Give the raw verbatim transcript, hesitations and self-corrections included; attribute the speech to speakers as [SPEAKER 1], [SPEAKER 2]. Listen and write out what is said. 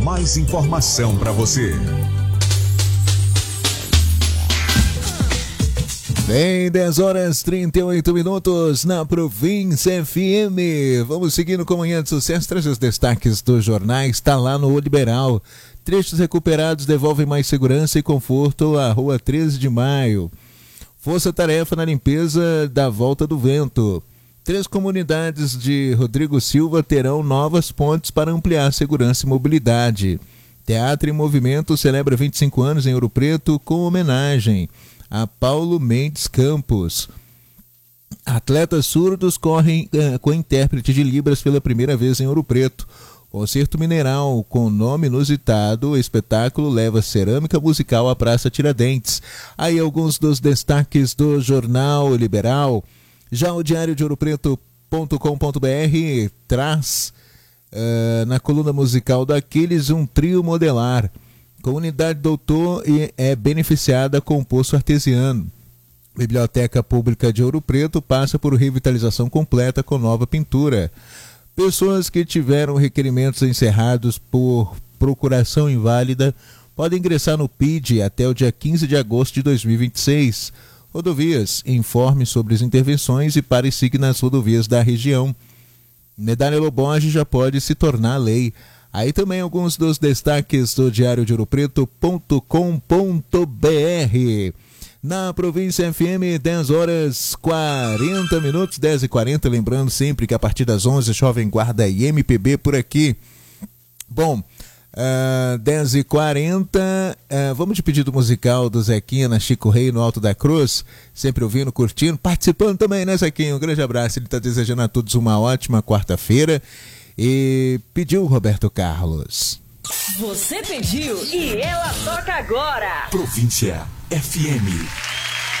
[SPEAKER 1] mais informação para você.
[SPEAKER 2] Bem, dez horas e trinta e oito minutos na Província F M. Vamos seguindo com Manhã de Sucesso. Traz os destaques dos jornais. Está lá no O Liberal. Trechos recuperados devolvem mais segurança e conforto à Rua treze de maio. Força-tarefa na limpeza da Volta do Vento. Três comunidades de Rodrigo Silva terão novas pontes para ampliar segurança e mobilidade. Teatro em Movimento celebra vinte e cinco anos em Ouro Preto com homenagem a Paulo Mendes Campos. Atletas surdos correm uh, com intérprete de Libras pela primeira vez em Ouro Preto. Concerto Mineral com nome inusitado, o espetáculo leva cerâmica musical à Praça Tiradentes. Aí alguns dos destaques do Jornal Liberal. Já o diário de ouro preto ponto com ponto b r traz uh, na coluna musical do Aquiles um trio modelar. Comunidade Doutor é beneficiada com poço artesiano. Biblioteca Pública de Ouro Preto passa por revitalização completa com nova pintura. Pessoas que tiveram requerimentos encerrados por procuração inválida podem ingressar no P I D até o dia quinze de agosto de dois mil e vinte e seis. Rodovias, informe sobre as intervenções e pare e siga nas rodovias da região. Medalha Loborges já pode se tornar lei. Aí também alguns dos destaques do diário de ouro preto ponto com ponto b r. Na Província F M, dez horas e quarenta minutos, dez e quarenta, lembrando sempre que a partir das onze, Jovem Guarda e M P B por aqui. Bom, uh, dez e quarenta, uh, vamos de pedido musical do Zequinha na Chico Rei, no Alto da Cruz, sempre ouvindo, curtindo, participando também, né, Zequinha? Um grande abraço, ele está desejando a todos uma ótima quarta-feira e pediu o Roberto Carlos.
[SPEAKER 3] Você pediu e ela toca agora.
[SPEAKER 1] Província F M.